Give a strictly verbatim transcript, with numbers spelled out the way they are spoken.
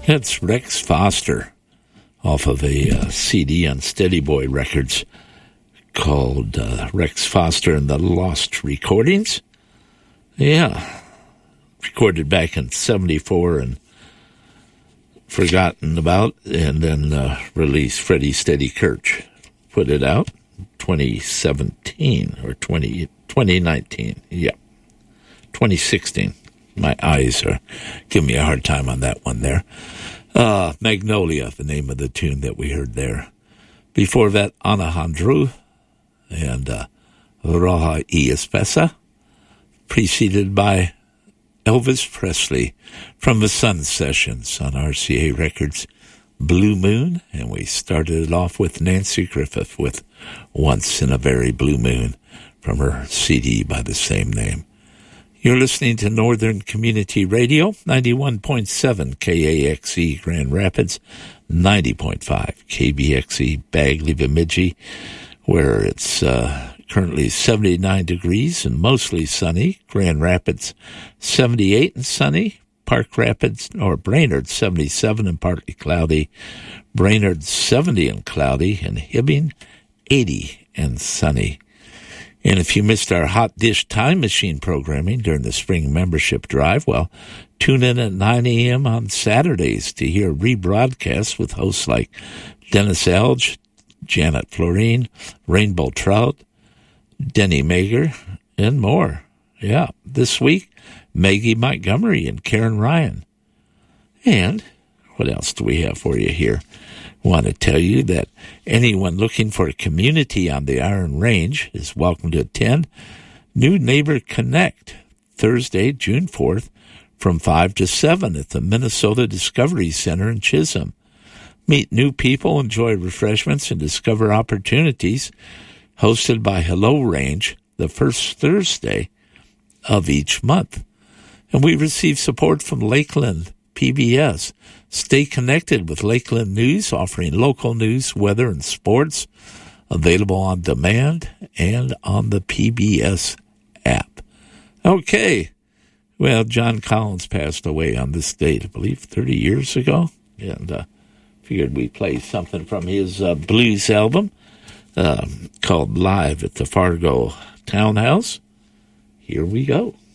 It's Rex Foster off of a uh, C D on Steady Boy Records called uh, Rex Foster and the Lost Recordings. Yeah, recorded back in seventy-four and forgotten about, and then uh, released. Freddie Steady Kirch put it out twenty seventeen or twenty, twenty nineteen. Yeah, twenty sixteen. My eyes are giving me a hard time on that one there. Uh, Magnolia, the name of the tune that we heard there. Before that, Alejandro and uh, Roja y Espesa, preceded by Elvis Presley from the Sun Sessions on R C A Records, Blue Moon, and we started it off with Nancy Griffith with Once in a Very Blue Moon from her C D by the same name. You're listening to Northern Community Radio, ninety-one point seven K A X E Grand Rapids, ninety point five K B X E Bagley Bemidji, where it's uh, currently seventy-nine degrees and mostly sunny. Grand Rapids, seventy-eight and sunny. Park Rapids, or Brainerd, seventy-seven and partly cloudy. Brainerd, seventy and cloudy. And Hibbing, eighty and sunny. And if you missed our Hot Dish Time Machine programming during the spring membership drive, well, tune in at nine a.m. on Saturdays to hear rebroadcasts with hosts like Dennis Elge, Janet Florine, Rainbow Trout, Denny Mager, and more. Yeah, this week, Maggie Montgomery and Karen Ryan. And what else do we have for you here? I want to tell you that anyone looking for a community on the Iron Range is welcome to attend New Neighbor Connect, Thursday, June fourth, from five to seven at the Minnesota Discovery Center in Chisholm. Meet new people, enjoy refreshments, and discover opportunities, hosted by Hello Range, the first Thursday of each month. And we receive support from Lakeland P B S. Stay connected with Lakeland News, offering local news, weather, and sports, available on demand and on the P B S app. Okay. Well, John Collins passed away on this date, I believe, thirty years ago. And uh, figured we'd play something from his uh, blues album um, called Live at the Fargo Townhouse. Here we go.